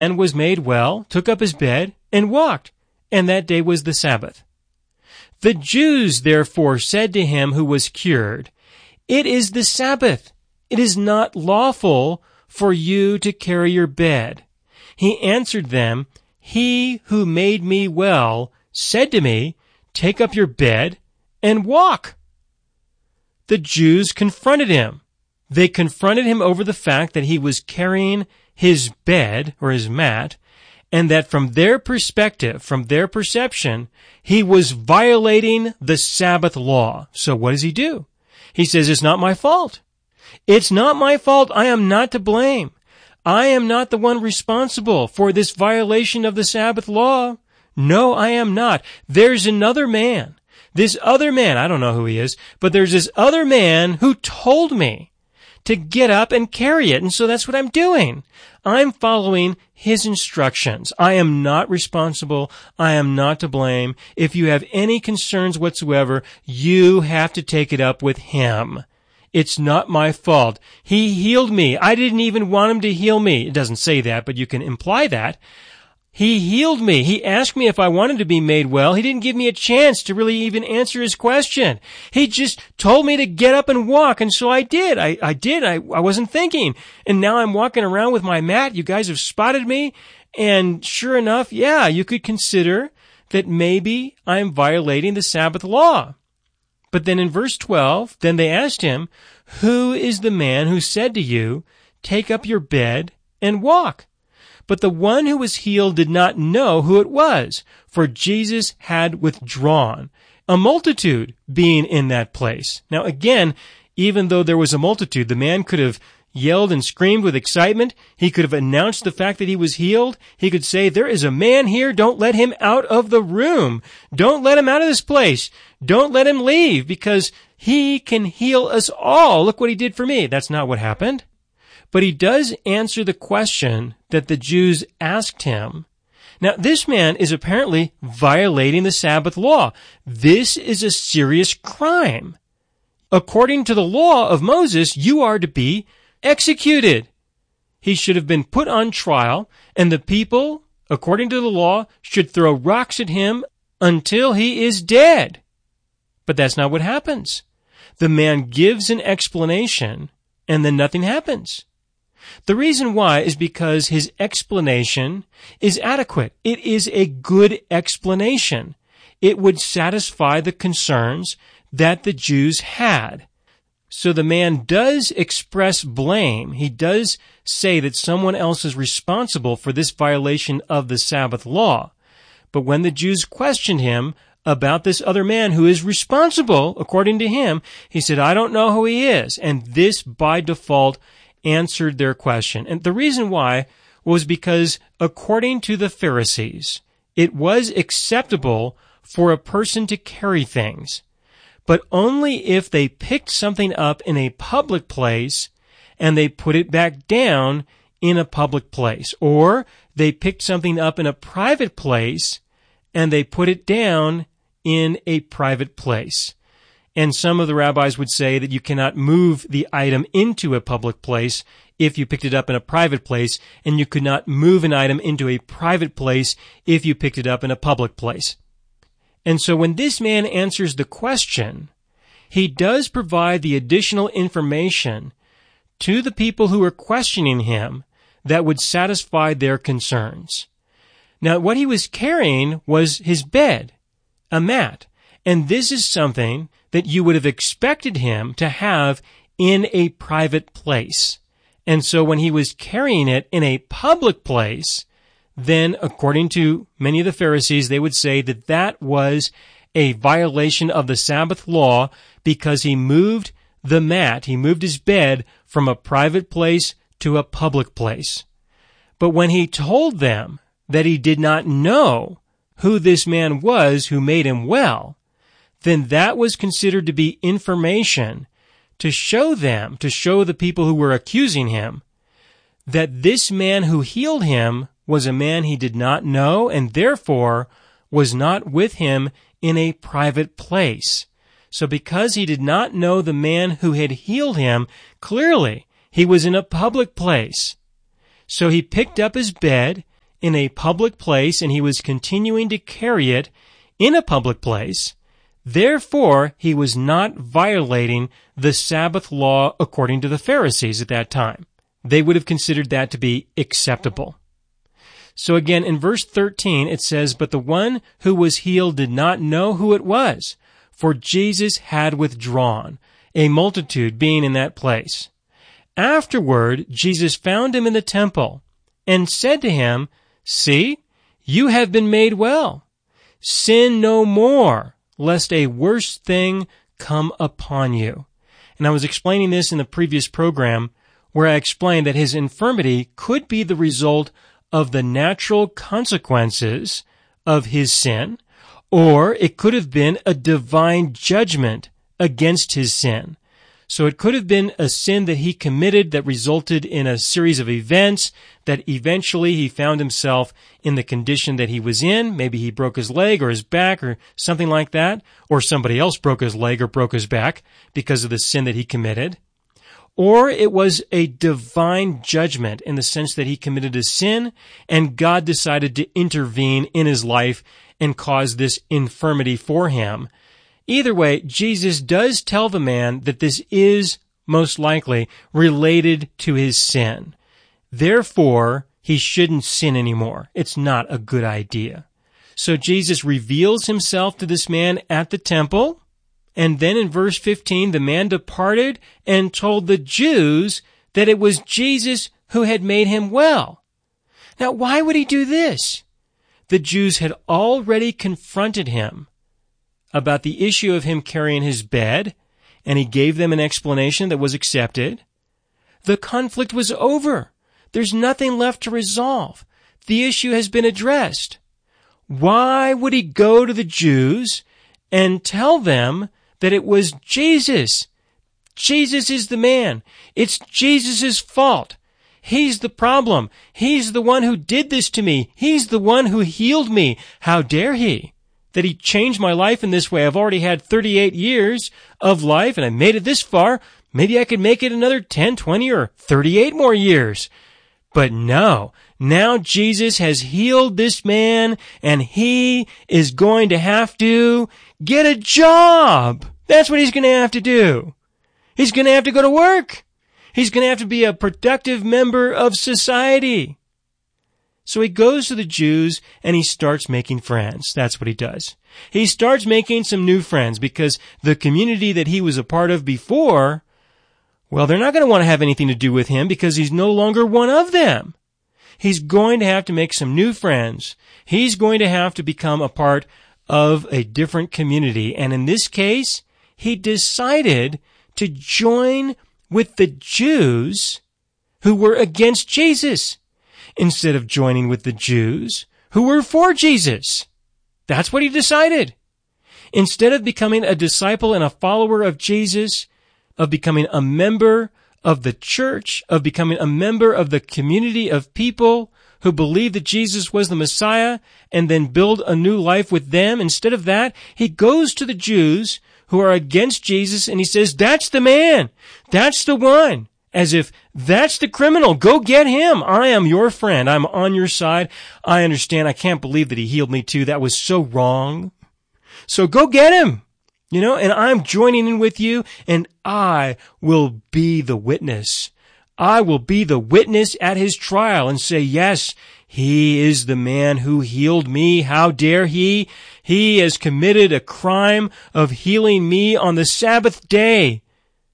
and was made well, took up his bed, and walked. And that day was the Sabbath. The Jews therefore said to him who was cured, It is the Sabbath. It is not lawful for you to carry your bed. He answered them, He who made me well said to me, Take up your bed and walk. The Jews confronted him. They confronted him over the fact that he was carrying his bed or his mat, and that from their perspective, from their perception, he was violating the Sabbath law. So what does he do? He says, It's not my fault. It's not my fault. I am not to blame. I am not the one responsible for this violation of the Sabbath law. No, I am not. There's another man. This other man, I don't know who he is, but there's this other man who told me to get up and carry it. And so that's what I'm doing. I'm following his instructions. I am not responsible. I am not to blame. If you have any concerns whatsoever, you have to take it up with him. It's not my fault. He healed me. I didn't even want him to heal me. It doesn't say that, but you can imply that. He healed me. He asked me if I wanted to be made well. He didn't give me a chance to really even answer his question. He just told me to get up and walk, and so I did. I did. I wasn't thinking. And now I'm walking around with my mat. You guys have spotted me. And sure enough, yeah, you could consider that maybe I'm violating the Sabbath law. But then in verse 12, then they asked him, Who is the man who said to you, Take up your bed and walk? But the one who was healed did not know who it was, for Jesus had withdrawn, a multitude being in that place. Now again, even though there was a multitude, the man could have yelled and screamed with excitement. He could have announced the fact that he was healed. He could say, There is a man here. Don't let him out of the room. Don't let him out of this place. Don't let him leave, because he can heal us all. Look what he did for me. That's not what happened. But he does answer the question that the Jews asked him. Now, this man is apparently violating the Sabbath law. This is a serious crime. According to the law of Moses, you are to be executed. He should have been put on trial, and the people, according to the law, should throw rocks at him until he is dead. But that's not what happens. The man gives an explanation, and then nothing happens. The reason why is because his explanation is adequate. It is a good explanation. It would satisfy the concerns that the Jews had. So the man does express blame. He does say that someone else is responsible for this violation of the Sabbath law. But when the Jews questioned him about this other man who is responsible, according to him, he said, I don't know who he is. And this, by default, answered their question. And the reason why was because, according to the Pharisees, it was acceptable for a person to carry things, but only if they picked something up in a public place and they put it back down in a public place, or they picked something up in a private place and they put it down in a private place. And some of the rabbis would say that you cannot move the item into a public place if you picked it up in a private place, and you could not move an item into a private place if you picked it up in a public place. And so when this man answers the question, he does provide the additional information to the people who are questioning him that would satisfy their concerns. Now, what he was carrying was his bed, a mat, and this is something that you would have expected him to have in a private place. And so when he was carrying it in a public place, then according to many of the Pharisees, they would say that that was a violation of the Sabbath law because he moved the mat, he moved his bed from a private place to a public place. But when he told them that he did not know who this man was who made him well, then that was considered to be information to show them, to show the people who were accusing him, that this man who healed him was a man he did not know and therefore was not with him in a private place. So because he did not know the man who had healed him, clearly he was in a public place. So he picked up his bed in a public place and he was continuing to carry it in a public place, therefore he was not violating the Sabbath law according to the Pharisees at that time. They would have considered that to be acceptable. So again, in verse 13, it says, "But the one who was healed did not know who it was, for Jesus had withdrawn, a multitude being in that place. Afterward, Jesus found him in the temple and said to him, 'See, you have been made well. Sin no more, lest a worse thing come upon you.'" And I was explaining this in the previous program where I explained that his infirmity could be the result of the natural consequences of his sin, or it could have been a divine judgment against his sin. So it could have been a sin that he committed that resulted in a series of events that eventually he found himself in the condition that he was in. Maybe he broke his leg or his back or something like that, or somebody else broke his leg or broke his back because of the sin that he committed. Or it was a divine judgment in the sense that he committed a sin and God decided to intervene in his life and cause this infirmity for him. Either way, Jesus does tell the man that this is most likely related to his sin. Therefore, he shouldn't sin anymore. It's not a good idea. So Jesus reveals himself to this man at the temple. And then in verse 15, the man departed and told the Jews that it was Jesus who had made him well. Now, why would he do this? The Jews had already confronted him about the issue of him carrying his bed, and he gave them an explanation that was accepted. The conflict was over. There's nothing left to resolve. The issue has been addressed. Why would he go to the Jews and tell them that it was Jesus? Jesus is the man. It's Jesus' fault. He's the problem. He's the one who did this to me. He's the one who healed me. How dare he? That he changed my life in this way. I've already had 38 years of life and I made it this far. Maybe I could make it another 10, 20, or 38 more years. But no, now Jesus has healed this man and he is going to have to get a job. That's what he's going to have to do. He's going to have to go to work. He's going to have to be a productive member of society. So he goes to the Jews and he starts making friends. That's what he does. He starts making some new friends because the community that he was a part of before, well, they're not going to want to have anything to do with him because he's no longer one of them. He's going to have to make some new friends. He's going to have to become a part of a different community. And in this case, he decided to join with the Jews who were against Jesus instead of joining with the Jews who were for Jesus. That's what he decided. Instead of becoming a disciple and a follower of Jesus, of becoming a member of the church, of becoming a member of the community of people who believed that Jesus was the Messiah and then build a new life with them, instead of that, he goes to the Jews who are against Jesus and he says, "That's the man. That's the one." As if that's the criminal. Go get him. I am your friend. I'm on your side. I understand. I can't believe that he healed me too. That was so wrong. So go get him. And I'm joining in with you and I will be the witness. I will be the witness at his trial and say, yes, he is the man who healed me. How dare he? He has committed a crime of healing me on the Sabbath day.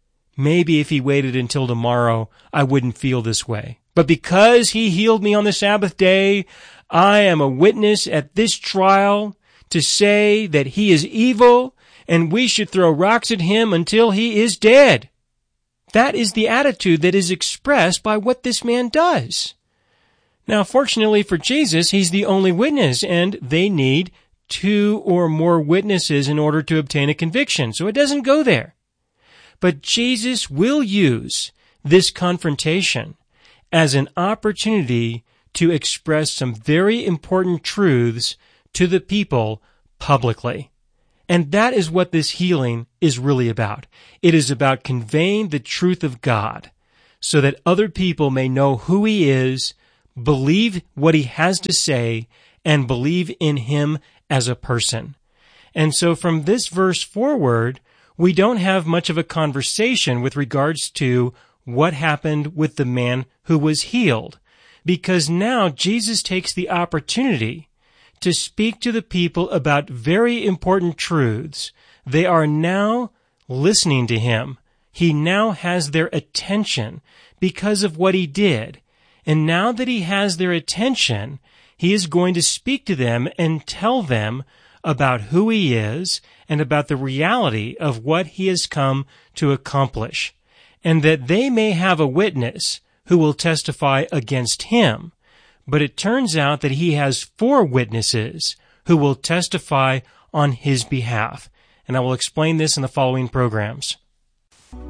Maybe if he waited until tomorrow, I wouldn't feel this way. But because he healed me on the Sabbath day, I am a witness at this trial to say that he is evil and we should throw rocks at him until he is dead. That is the attitude that is expressed by what this man does. Now, fortunately for Jesus, he's the only witness, and they need 2 or more witnesses in order to obtain a conviction. So it doesn't go there. But Jesus will use this confrontation as an opportunity to express some very important truths to the people publicly. And that is what this healing is really about. It is about conveying the truth of God so that other people may know who he is believe what he has to say, and believe in him as a person. And so from this verse forward, we don't have much of a conversation with regards to what happened with the man who was healed, because now Jesus takes the opportunity to speak to the people about very important truths. They are now listening to him. He now has their attention because of what he did. And now that he has their attention, he is going to speak to them and tell them about who he is and about the reality of what he has come to accomplish, and that they may have a witness who will testify against him. But it turns out that he has 4 witnesses who will testify on his behalf. And I will explain this in the following programs.